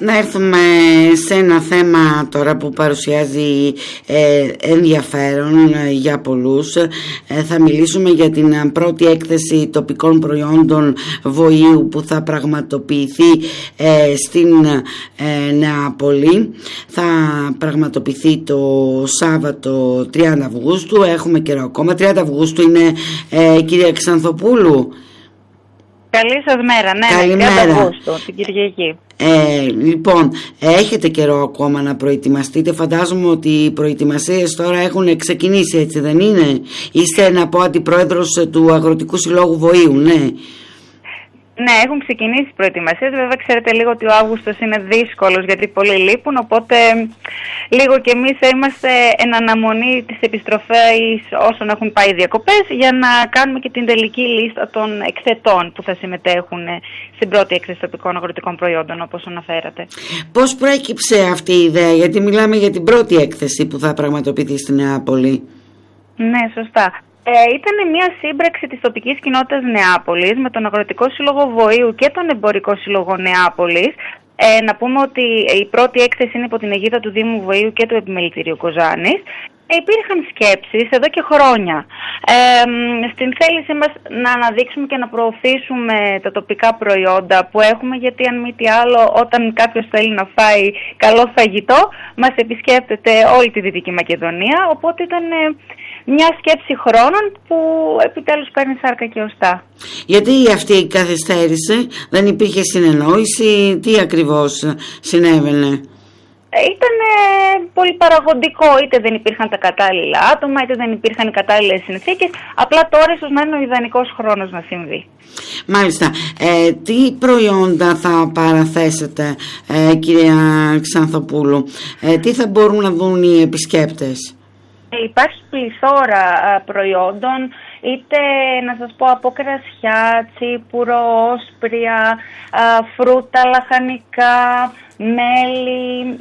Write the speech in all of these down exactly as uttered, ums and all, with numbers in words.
Να έρθουμε σε ένα θέμα τώρα που παρουσιάζει ε, ενδιαφέρον ε, για πολλούς. Ε, θα μιλήσουμε για την πρώτη έκθεση τοπικών προϊόντων βοήου που θα πραγματοποιηθεί ε, στην ε, Νεάπολη. Θα πραγματοποιηθεί το Σάββατο τριάντα Αυγούστου. Έχουμε καιρό ακόμα. τριάντα Αυγούστου είναι, ε, κυρία Ξανθοπούλου. Καλή σας μέρα, ναι, Καλημέρα. τριάντα Αυγούστου, την Κυριακή. Ε, λοιπόν, έχετε καιρό ακόμα να προετοιμαστείτε. Φαντάζομαι ότι οι προετοιμασίες τώρα έχουν ξεκινήσει, έτσι δεν είναι? Είστε, να πω, αντιπρόεδρος του Αγροτικού Συλλόγου Βοήου, ναι? Ναι, έχουν ξεκινήσει οι προετοιμασίες. Βέβαια, ξέρετε λίγο ότι ο Αύγουστος είναι δύσκολος γιατί πολλοί λείπουν. Οπότε, λίγο και εμείς είμαστε εν αναμονή της επιστροφής όσων έχουν πάει διακοπές για να κάνουμε και την τελική λίστα των εκθετών που θα συμμετέχουν στην πρώτη έκθεση τοπικών αγροτικών προϊόντων, όπως αναφέρατε. Πώς προέκυψε αυτή η ιδέα? Γιατί μιλάμε για την πρώτη έκθεση που θα πραγματοποιηθεί στη Νεάπολη. Ναι, σωστά. Ε, ήταν μια σύμπραξη της τοπικής κοινότητας Νεάπολης με τον Αγροτικό Σύλλογο Βοήου και τον Εμπορικό Σύλλογο Νεάπολης. Ε, να πούμε ότι η πρώτη έκθεση είναι υπό την αιγίδα του Δήμου Βοήου και του Επιμελητηρίου Κοζάνης. Ε, υπήρχαν σκέψεις εδώ και χρόνια ε, στην θέλησή μας να αναδείξουμε και να προωθήσουμε τα τοπικά προϊόντα που έχουμε, γιατί αν μη τι άλλο, όταν κάποιος θέλει να φάει καλό φαγητό μας επισκέπτεται όλη τη Δυτική Μακεδονία, οπότε ήταν ε, μια σκέψη χρόνων που επιτέλους παίρνει σάρκα και οστά. Γιατί αυτή η καθυστέρηση? Δεν υπήρχε συνεννόηση? Τι ακριβώς συνέβαινε? Ήταν πολύ παραγωγικό, είτε δεν υπήρχαν τα κατάλληλα άτομα, είτε δεν υπήρχαν οι κατάλληλες συνθήκες. Απλά τώρα ίσως να είναι ο ιδανικός χρόνος να συμβεί. Μάλιστα. Ε, τι προϊόντα θα παραθέσετε, ε, κυρία Ξανθοπούλου? Ε, τι θα μπορούν να δουν οι επισκέπτες? Υπάρχει πληθώρα προϊόντων, είτε να σας πω από κρασιά, τσίπουρο, όσπρια, φρούτα, λαχανικά, μέλι,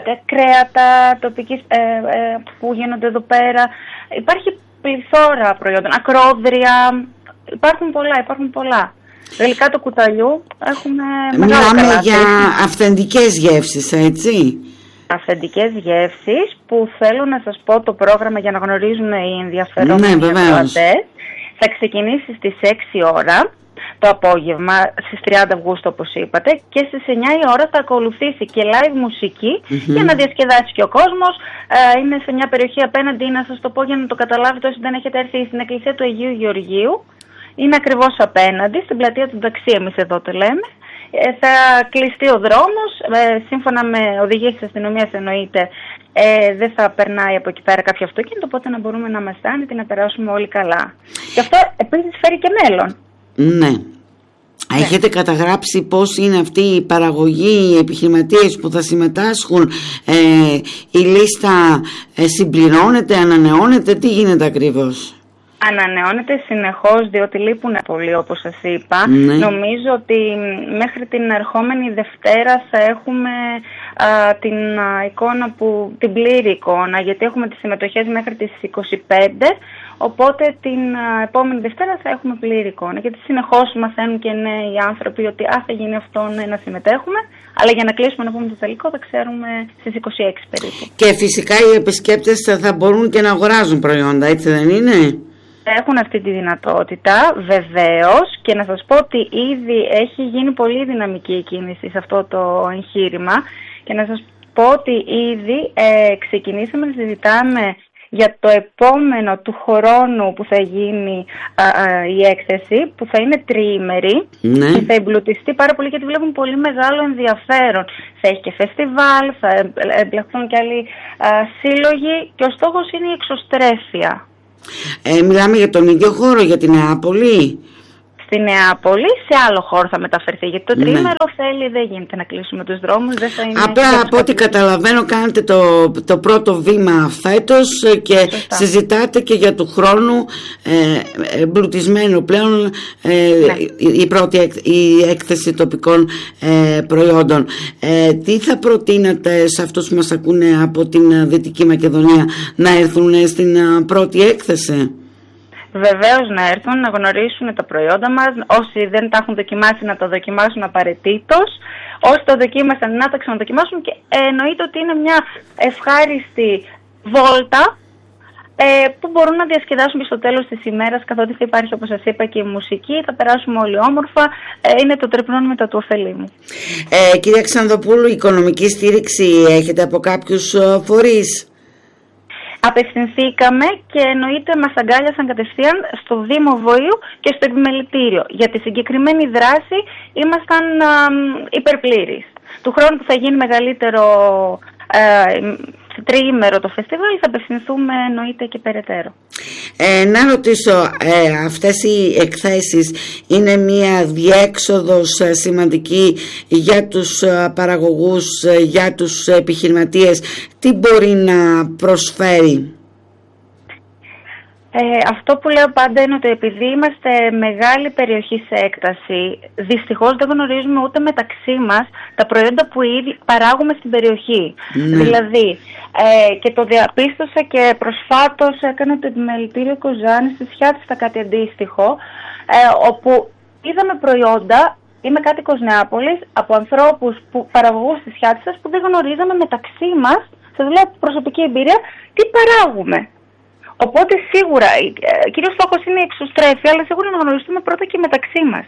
κρέατα τοπικής, ε, ε, που γίνονται εδώ πέρα. Υπάρχει πληθώρα προϊόντων, ακρόδρια, υπάρχουν πολλά, υπάρχουν πολλά. Γλυκά του κουταλιού έχουμε μεγάλο Μιλάμε καλάθι. για αυθεντικές γεύσεις, έτσι? Αυθεντικές γεύσεις που θέλω να σας πω το πρόγραμμα για να γνωρίζουν οι ενδιαφερόμενοι ακροατές. Θα ξεκινήσει στις έξι ώρα το απόγευμα, στις τριάντα Αυγούστου όπως είπατε, και στις εννιά η ώρα θα ακολουθήσει και live μουσική mm-hmm. για να διασκεδάσει και ο κόσμος. Ε, είναι σε μια περιοχή απέναντι, να σας το πω για να το καταλάβετε όσοι δεν έχετε έρθει, στην εκκλησία του Αγίου Γεωργίου. Είναι ακριβώς απέναντι, στην πλατεία του Δαξί, εμείς εδώ το λέμε. Ε, θα κλειστεί ο δρόμος, ε, σύμφωνα με οδηγίες της αστυνομίας εννοείται, ε, δεν θα περνάει από εκεί πέρα κάποιο αυτοκίνητο, οπότε να μπορούμε να μας στάνετε, να περάσουμε όλοι καλά. Και αυτό επίσης φέρει και μέλλον. Ναι. Ναι. Έχετε καταγράψει πώς είναι αυτή η παραγωγή, οι επιχειρηματίες που θα συμμετάσχουν, ε, η λίστα ε, συμπληρώνεται, ανανεώνεται, τι γίνεται ακριβώς? Ανανεώνεται συνεχώς, διότι λείπουν πολύ, όπως σας είπα. Ναι. Νομίζω ότι μέχρι την ερχόμενη Δευτέρα θα έχουμε α, την α, εικόνα που, την πλήρη εικόνα, γιατί έχουμε τις συμμετοχές μέχρι τις είκοσι πέντε, οπότε την α, επόμενη Δευτέρα θα έχουμε πλήρη εικόνα, γιατί συνεχώς μαθαίνουν και νέοι άνθρωποι ότι α, θα γίνει αυτό, ναι, να συμμετέχουμε, αλλά για να κλείσουμε να πούμε το τελικό θα ξέρουμε στις είκοσι έξι περίπου. Και φυσικά οι επισκέπτες θα μπορούν και να αγοράζουν προϊόντα, έτσι δεν είναι? Έχουν αυτή τη δυνατότητα, βεβαίως, και να σας πω ότι ήδη έχει γίνει πολύ δυναμική η κίνηση σε αυτό το εγχείρημα, και να σας πω ότι ήδη ε, ξεκινήσαμε να συζητάμε για το επόμενο του χρόνου που θα γίνει α, α, η έκθεση, που θα είναι τριήμερη, ναι. και θα εμπλουτιστεί πάρα πολύ, γιατί βλέπουν πολύ μεγάλο ενδιαφέρον. Θα έχει και φεστιβάλ, θα εμπλεχθούν και άλλοι α, σύλλογοι, και ο στόχος είναι η εξωστρέφεια. Ε, μιλάμε για τον ίδιο χώρο, για την Νεάπολη? Στη Νεάπολη, σε άλλο χώρο θα μεταφερθεί, γιατί το ναι. τρίμερο θέλει, δεν γίνεται να κλείσουμε τους δρόμους, δεν θα είναι. Απλά από ό,τι καταλαβαίνω κάνετε το, το πρώτο βήμα φέτος και Σωστά. συζητάτε και για του χρόνου, ε, εμπλουτισμένο πλέον ε, ναι. η πρώτη η έκθεση τοπικών ε, προϊόντων. Ε, τι θα προτείνατε σε αυτούς που μας ακούνε από την Δυτική Μακεδονία να έρθουν στην πρώτη έκθεση? Βεβαίως να έρθουν, να γνωρίσουν τα προϊόντα μας. Όσοι δεν τα έχουν δοκιμάσει, να τα δοκιμάσουν απαραίτητος. όσοι το δοκίμασαν να τα ξαναδοκιμάσουν και ε, εννοείται ότι είναι μια ευχάριστη βόλτα ε, που μπορούν να διασκεδάσουν και στο τέλος της ημέρας, καθότι θα υπάρχει, όπως σας είπα, και η μουσική, θα περάσουμε όλοι όμορφα, ε, είναι το τρυπνόν μετά του ωφελήμου. Ε, κυρία Ξανθοπούλου, οικονομική στήριξη έχετε από κάποιους φορείς? Απευθυνθήκαμε και εννοείται μας αγκάλιασαν κατευθείαν στο Δήμο Βοήου και στο Επιμελητήριο. Για τη συγκεκριμένη δράση ήμασταν α, υπερπλήρεις. Του χρόνου που θα γίνει μεγαλύτερο ε, τριήμερο το φεστιβάλ θα απευθυνθούμε εννοείται και περαιτέρω. Ε, να ρωτήσω, ε, αυτές οι εκθέσεις είναι μια διέξοδος ε, σημαντική για τους ε, παραγωγούς, ε, για τους επιχειρηματίες? Τι μπορεί να προσφέρει? Ε, αυτό που λέω πάντα είναι ότι επειδή είμαστε μεγάλη περιοχή σε έκταση, δυστυχώς δεν γνωρίζουμε ούτε μεταξύ μας τα προϊόντα που ήδη παράγουμε στην περιοχή. Ναι. Δηλαδή, ε, και το διαπίστωσα και προσφάτως έκανε το Επιμελητήριο Κοζάνης στη Σιάτιστα κάτι αντίστοιχο, ε, όπου είδαμε προϊόντα, είμαι κάτοικος Νεάπολης, από ανθρώπους που παραγωγούς της Σιάτισσας που δεν γνωρίζαμε μεταξύ μας, σε δουλειά προσωπική εμπειρία, τι παράγουμε. Οπότε σίγουρα, κύριος στόχος είναι η εξωστρέφεια, αλλά σίγουρα να γνωριστούμε πρώτα και μεταξύ μας.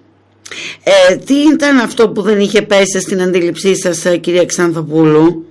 Ε, τι ήταν αυτό που δεν είχε πέσει στην αντίληψή σας, κυρία Ξανθοπούλου?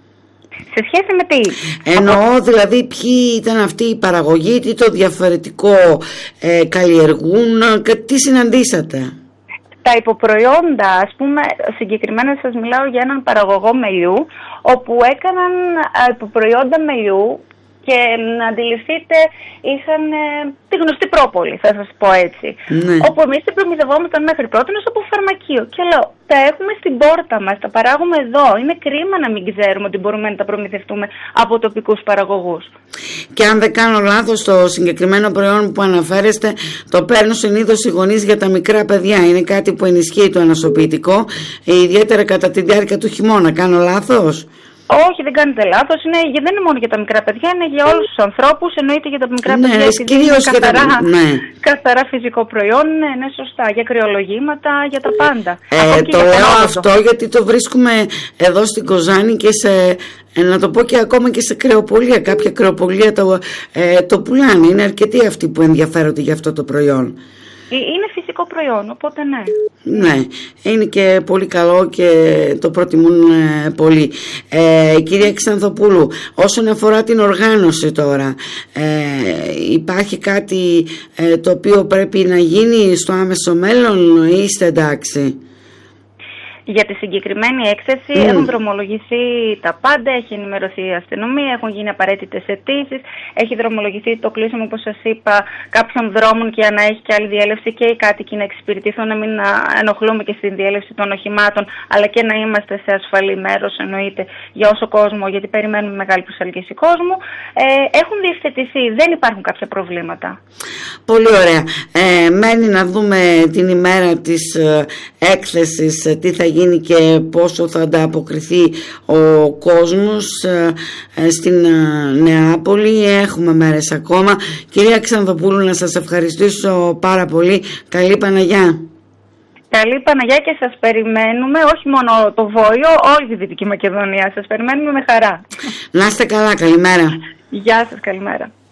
Σε σχέση με τι? Εννοώ δηλαδή ποιοι ήταν αυτή η παραγωγή, τι το διαφορετικό ε, καλλιεργούν, και τι συναντήσατε? Τα υποπροϊόντα, ας πούμε, συγκεκριμένα σας μιλάω για έναν παραγωγό μελιού, όπου έκαναν υποπροϊόντα μελιού και να αντιληφθείτε είχαν ε, τη γνωστή πρόπολη, θα σας πω έτσι. Ναι. Όπου εμείς την προμηθευόμασταν μέχρι πρώτη από φαρμακείο. Και λέω, τα έχουμε στην πόρτα μας, τα παράγουμε εδώ. Είναι κρίμα να μην ξέρουμε ότι μπορούμε να τα προμηθευτούμε από τοπικούς παραγωγούς. Και αν δεν κάνω λάθος, το συγκεκριμένο προϊόν που αναφέρεστε το παίρνουν συνήθως οι γονείς για τα μικρά παιδιά. Είναι κάτι που ενισχύει το ανασωπητικό, ιδιαίτερα κατά τη διάρκεια του χειμώνα. Κάνω λάθος? Όχι, δεν κάνετε λάθος. Είναι, δεν είναι μόνο για τα μικρά παιδιά, είναι για όλους τους ανθρώπους. Εννοείται για τα μικρά ναι, παιδιά. Κυρίως είναι καθαρά, τα... ναι. καθαρά φυσικό προϊόν. Ναι, ναι, σωστά. Για κρυολογήματα, για τα πάντα. Ε, το λέω αυτό γιατί το βρίσκουμε εδώ στην Κοζάνη και σε, ε, να το πω και ακόμα και σε κρεοπολία. Κάποια κρεοπολία το, ε, το πουλάνε. Είναι αρκετοί αυτοί που ενδιαφέρονται για αυτό το προϊόν. Είναι φυσικό προϊόν, οπότε ναι. Ναι, είναι και πολύ καλό και το προτιμούν ε, πολύ. Ε, κυρία Ξανθοπούλου, όσον αφορά την οργάνωση τώρα, ε, υπάρχει κάτι ε, το οποίο πρέπει να γίνει στο άμεσο μέλλον ή είστε εντάξει? Για τη συγκεκριμένη έκθεση mm. έχουν δρομολογηθεί τα πάντα, έχει ενημερωθεί η αστυνομία, έχουν γίνει απαραίτητες αιτήσεις, έχει δρομολογηθεί το κλείσιμο, όπως σας είπα, κάποιων δρόμων και να έχει και άλλη διέλευση και οι κάτοικοι να εξυπηρετηθούν, να μην ενοχλούμε και στην διέλευση των οχημάτων, αλλά και να είμαστε σε ασφαλή μέρος, εννοείται, για όσο κόσμο, γιατί περιμένουμε μεγάλη προσέλκυση κόσμου. Ε, έχουν διευθετηθεί, δεν υπάρχουν κάποια προβλήματα. Πολύ ωραία. Ε, μένει να δούμε την ημέρα της ε, έκθεσης, τι θα γίνει και πόσο θα ανταποκριθεί ο κόσμος ε, ε, στην ε, Νεάπολη. Έχουμε μέρες ακόμα. Κυρία Ξανθοπούλου, να σας ευχαριστήσω πάρα πολύ. Καλή Παναγιά. Καλή Παναγιά και σας περιμένουμε, όχι μόνο το Βόλιο, όλη τη Δυτική Μακεδονία. Σας περιμένουμε με χαρά. Να είστε καλά, καλημέρα. Γεια σας, καλημέρα.